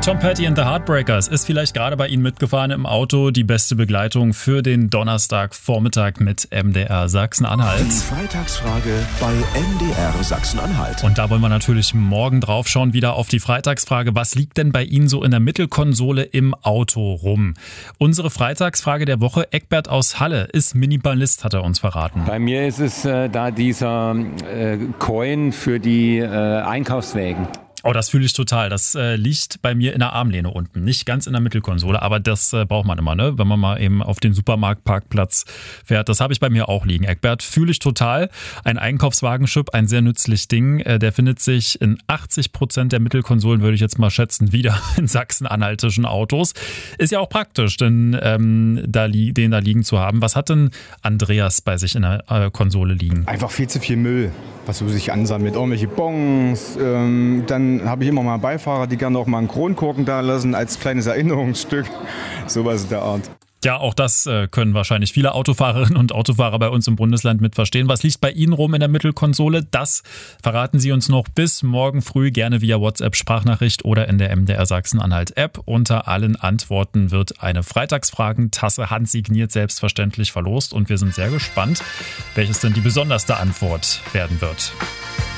Tom Petty and the Heartbreakers ist vielleicht gerade bei Ihnen mitgefahren im Auto. Die beste Begleitung für den Donnerstagvormittag mit MDR Sachsen-Anhalt. Die Freitagsfrage bei MDR Sachsen-Anhalt. Und da wollen wir natürlich morgen drauf schauen, wieder auf die Freitagsfrage. Was liegt denn bei Ihnen so in der Mittelkonsole im Auto rum? Unsere Freitagsfrage der Woche, Eckbert aus Halle ist Minimalist, hat er uns verraten. Bei mir ist es da dieser Coin für die Einkaufswägen. Oh, das fühle ich total. Das liegt bei mir in der Armlehne unten. Nicht ganz in der Mittelkonsole, aber das braucht man immer, ne? Wenn man mal eben auf den Supermarktparkplatz fährt. Das habe ich bei mir auch liegen. Eckbert, fühle ich total. Ein Einkaufswagenchip, ein sehr nützlich Ding. Der findet sich in 80% der Mittelkonsolen, würde ich jetzt mal schätzen, wieder in sachsen-anhaltischen Autos. Ist ja auch praktisch, denn den da liegen zu haben. Was hat denn Andreas bei sich in der Konsole liegen? Einfach viel zu viel Müll, was so sich ansammelt. Irgendwelche Bons, dann habe ich immer mal Beifahrer, die gerne auch mal einen Kronkorken da lassen als kleines Erinnerungsstück. Sowas in der Art. Ja, auch das können wahrscheinlich viele Autofahrerinnen und Autofahrer bei uns im Bundesland mit verstehen. Was liegt bei Ihnen rum in der Mittelkonsole? Das verraten Sie uns noch bis morgen früh, gerne via WhatsApp-Sprachnachricht oder in der MDR Sachsen-Anhalt-App. Unter allen Antworten wird eine Freitagsfragentasse handsigniert selbstverständlich verlost und wir sind sehr gespannt, welches denn die besonderste Antwort werden wird.